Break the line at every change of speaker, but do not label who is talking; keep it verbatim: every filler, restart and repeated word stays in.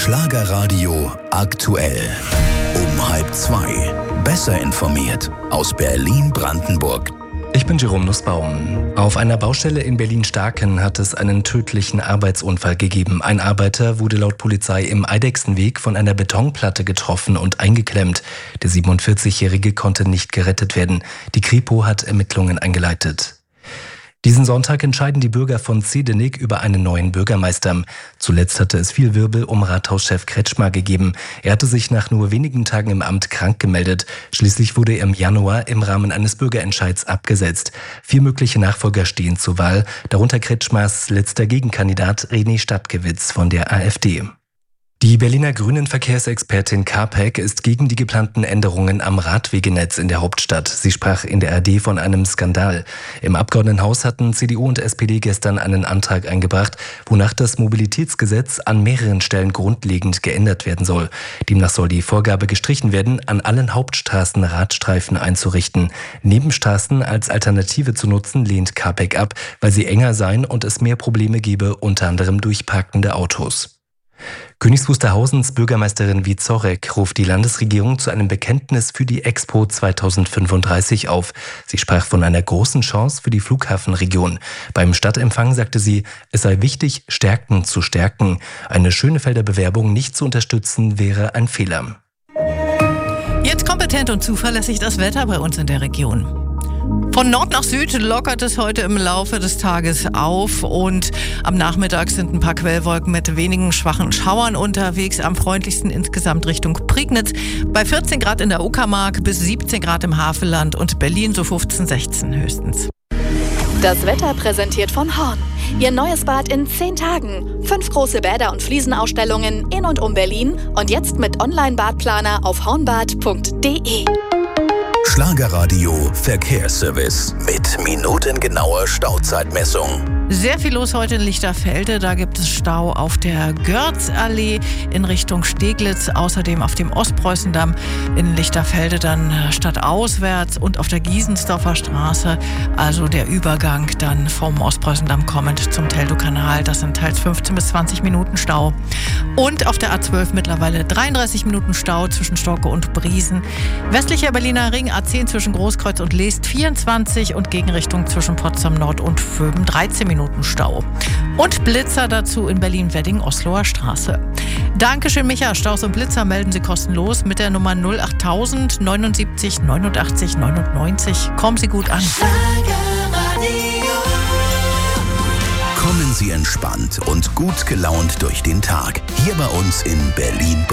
Schlagerradio aktuell. Um halb zwei. Besser informiert aus Berlin-Brandenburg.
Ich bin Jerome Nussbaum. Auf einer Baustelle in Berlin-Starken hat es einen tödlichen Arbeitsunfall gegeben. Ein Arbeiter wurde laut Polizei im Eidechsenweg von einer Betonplatte getroffen und eingeklemmt. Der siebenundvierzigjährige konnte nicht gerettet werden. Die Kripo hat Ermittlungen eingeleitet. Diesen Sonntag entscheiden die Bürger von Zedenik über einen neuen Bürgermeister. Zuletzt hatte es viel Wirbel um Rathauschef Kretschmar gegeben. Er hatte sich nach nur wenigen Tagen im Amt krank gemeldet. Schließlich wurde er im Januar im Rahmen eines Bürgerentscheids abgesetzt. Vier mögliche Nachfolger stehen zur Wahl, darunter Kretschmars letzter Gegenkandidat René Stadtgewitz von der AfD. Die Berliner Grünen-Verkehrsexpertin Kapek ist gegen die geplanten Änderungen am Radwegenetz in der Hauptstadt. Sie sprach in der A R D von einem Skandal. Im Abgeordnetenhaus hatten C D U und S P D gestern einen Antrag eingebracht, wonach das Mobilitätsgesetz an mehreren Stellen grundlegend geändert werden soll. Demnach soll die Vorgabe gestrichen werden, an allen Hauptstraßen Radstreifen einzurichten. Nebenstraßen als Alternative zu nutzen, lehnt Kapek ab, weil sie enger seien und es mehr Probleme gebe, unter anderem durch parkende Autos. Königs Wusterhausens Bürgermeisterin Wieczorek ruft die Landesregierung zu einem Bekenntnis für die Expo zweitausendfünfunddreißig auf. Sie sprach von einer großen Chance für die Flughafenregion. Beim Stadtempfang sagte sie, es sei wichtig, Stärken zu stärken. Eine Schönefelder Bewerbung nicht zu unterstützen, wäre ein Fehler.
Jetzt kompetent und zuverlässig das Wetter bei uns in der Region. Von Nord nach Süd lockert es heute im Laufe des Tages auf und am Nachmittag sind ein paar Quellwolken mit wenigen schwachen Schauern unterwegs. Am freundlichsten insgesamt Richtung Prignitz. Bei vierzehn Grad in der Uckermark bis siebzehn Grad im Havelland und Berlin so fünfzehn, sechzehn höchstens.
Das Wetter präsentiert von Horn. Ihr neues Bad in zehn Tagen. Fünf große Bäder und Fliesenausstellungen in und um Berlin und jetzt mit Online-Badplaner auf hornbad punkt de.
Schlagerradio Verkehrsservice mit minutengenauer Stauzeitmessung.
Sehr viel los heute in Lichterfelde. Da gibt es Stau auf der Görzallee in Richtung Steglitz. Außerdem auf dem Ostpreußendamm in Lichterfelde dann stadtauswärts und auf der Giesensdorfer Straße. Also der Übergang dann vom Ostpreußendamm kommend zum Teltow-Kanal. Das sind teils fünfzehn bis zwanzig Minuten Stau. Und auf der A zwölf mittlerweile dreiunddreißig Minuten Stau zwischen Storke und Briesen. Westlicher Berliner Ring A zehn zwischen Großkreuz und Leest vierundzwanzig und Gegenrichtung zwischen Potsdam Nord und Vöben dreizehn Minuten Stau. Und Blitzer dazu in Berlin-Wedding-Osloer Straße. Dankeschön, Micha. Staus und Blitzer melden Sie kostenlos mit der Nummer null acht null null neun neun neun acht neunundneunzig. Kommen Sie gut an.
Kommen Sie entspannt und gut gelaunt durch den Tag. Hier bei uns in Berlin-Brandenburg.